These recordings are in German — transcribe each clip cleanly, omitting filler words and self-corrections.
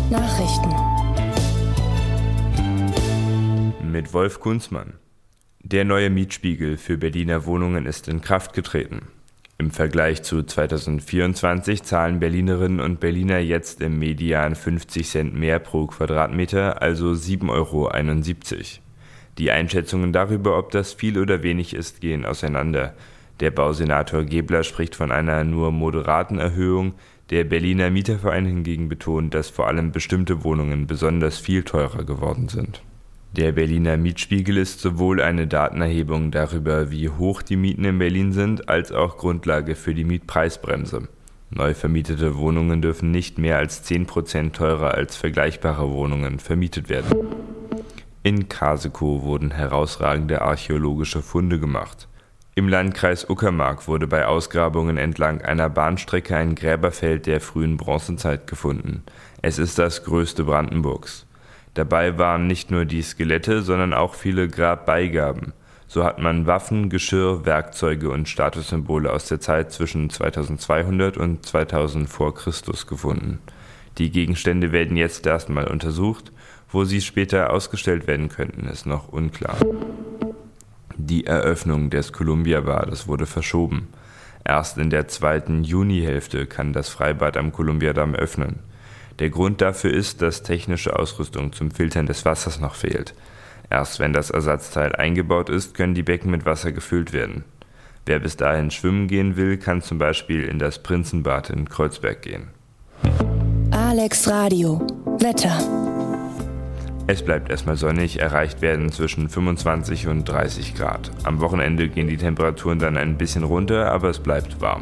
Nachrichten. Mit Wolf Kunzmann. Der neue Mietspiegel für Berliner Wohnungen ist in Kraft getreten. Im Vergleich zu 2024 zahlen Berlinerinnen und Berliner jetzt im Median 50 Cent mehr pro Quadratmeter, also 7,71 €. Die Einschätzungen darüber, ob das viel oder wenig ist, gehen auseinander. Der Bausenator Gebler spricht von einer nur moderaten Erhöhung. Der Berliner Mieterverein hingegen betont, dass vor allem bestimmte Wohnungen besonders viel teurer geworden sind. Der Berliner Mietspiegel ist sowohl eine Datenerhebung darüber, wie hoch die Mieten in Berlin sind, als auch Grundlage für die Mietpreisbremse. Neu vermietete Wohnungen dürfen nicht mehr als 10% teurer als vergleichbare Wohnungen vermietet werden. In Kasekow wurden herausragende archäologische Funde gemacht. Im Landkreis Uckermark wurde bei Ausgrabungen entlang einer Bahnstrecke ein Gräberfeld der frühen Bronzezeit gefunden. Es ist das größte Brandenburgs. Dabei waren nicht nur die Skelette, sondern auch viele Grabbeigaben. So hat man Waffen, Geschirr, Werkzeuge und Statussymbole aus der Zeit zwischen 2200 und 2000 vor Christus gefunden. Die Gegenstände werden jetzt erstmal untersucht. Wo sie später ausgestellt werden könnten, ist noch unklar. Die Eröffnung des Columbiabades wurde verschoben. Erst in der 2. Junihälfte kann das Freibad am Columbiadamm öffnen. Der Grund dafür ist, dass technische Ausrüstung zum Filtern des Wassers noch fehlt. Erst wenn das Ersatzteil eingebaut ist, können die Becken mit Wasser gefüllt werden. Wer bis dahin schwimmen gehen will, kann zum Beispiel in das Prinzenbad in Kreuzberg gehen. Alex Radio. Wetter. Es bleibt erstmal sonnig, erreicht werden zwischen 25 und 30 Grad. Am Wochenende gehen die Temperaturen dann ein bisschen runter, aber es bleibt warm.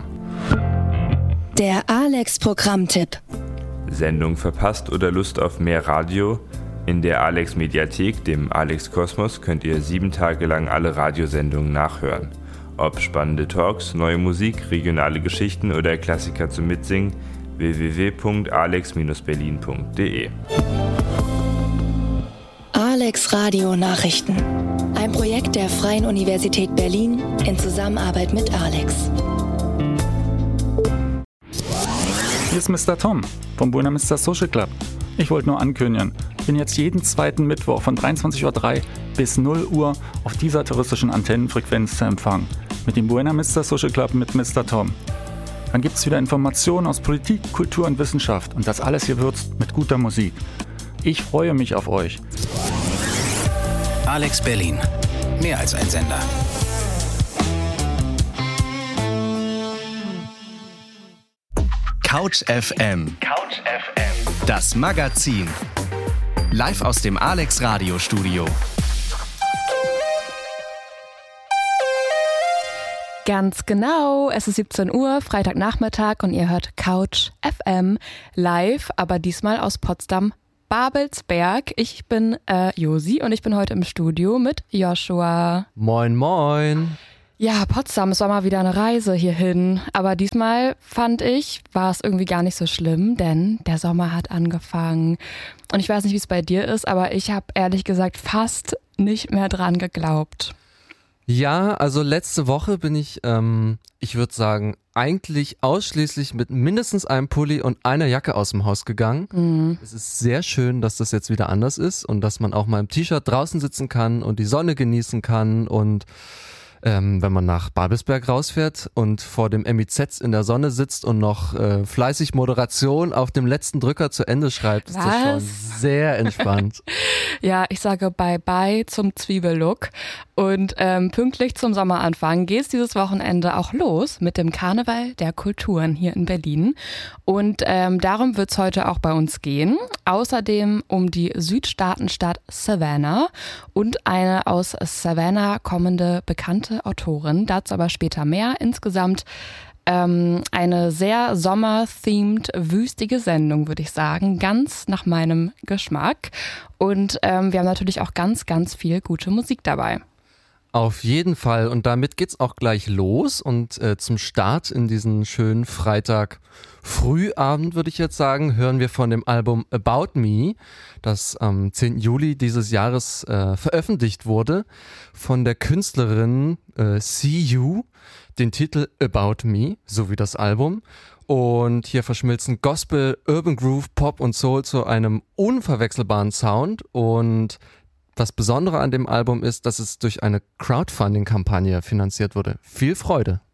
Der Alex-Programmtipp. Sendung verpasst oder Lust auf mehr Radio? In der Alex Mediathek, dem Alex Kosmos, könnt ihr 7 Tage lang alle Radiosendungen nachhören. Ob spannende Talks, neue Musik, regionale Geschichten oder Klassiker zum Mitsingen, www.alex-berlin.de. Alex Radio Nachrichten. Ein Projekt der Freien Universität Berlin in Zusammenarbeit mit Alex. Hier ist Mr. Tom vom Buena Vista Social Club. Ich wollte nur ankündigen, ich bin jetzt jeden zweiten Mittwoch von 23:03 Uhr bis 0 Uhr auf dieser touristischen Antennenfrequenz zu empfangen. Mit dem Buena Vista Social Club mit Mr. Tom. Dann gibt es wieder Informationen aus Politik, Kultur und Wissenschaft und das alles gewürzt mit guter Musik. Ich freue mich auf euch. Alex Berlin. Mehr als ein Sender. Couch FM. Das Magazin. Live aus dem Alex Radio Studio. Ganz genau, es ist 17 Uhr, Freitagnachmittag und ihr hört Couch FM live, aber diesmal aus Potsdam-Babelsberg. Ich bin Josi und ich bin heute im Studio mit Joshua. Moin, moin. Ja, Potsdam, es war mal wieder eine Reise hierhin, aber diesmal fand ich, war es irgendwie gar nicht so schlimm, denn der Sommer hat angefangen und ich weiß nicht, wie es bei dir ist, aber ich habe ehrlich gesagt fast nicht mehr dran geglaubt. Ja, also letzte Woche bin ich würde sagen, eigentlich ausschließlich mit mindestens einem Pulli und einer Jacke aus dem Haus gegangen. Mhm. Es ist sehr schön, dass das jetzt wieder anders ist und dass man auch mal im T-Shirt draußen sitzen kann und die Sonne genießen kann und wenn man nach Babelsberg rausfährt und vor dem MIZ in der Sonne sitzt und noch fleißig Moderation auf dem letzten Drücker zu Ende schreibt, ist das schon sehr entspannt. Ja, ich sage Bye-bye zum Zwiebellook und pünktlich zum Sommeranfang geht es dieses Wochenende auch los mit dem Karneval der Kulturen hier in Berlin und darum wird es heute auch bei uns gehen. Außerdem um die Südstaatenstadt Savannah und eine aus Savannah kommende bekannte Autorin, dazu aber später mehr. Insgesamt eine sehr sommer-themed, wüstige Sendung, würde ich sagen, ganz nach meinem Geschmack. Und wir haben natürlich auch ganz, ganz viel gute Musik dabei. Auf jeden Fall und damit geht's auch gleich los und zum Start in diesen schönen Freitag Frühabend, würde ich jetzt sagen, hören wir von dem Album About Me, das am 10. Juli dieses Jahres veröffentlicht wurde, von der Künstlerin See You, den Titel About Me, sowie das Album. Und hier verschmilzen Gospel, Urban Groove, Pop und Soul zu einem unverwechselbaren Sound. Und das Besondere an dem Album ist, dass es durch eine Crowdfunding-Kampagne finanziert wurde. Viel Freude!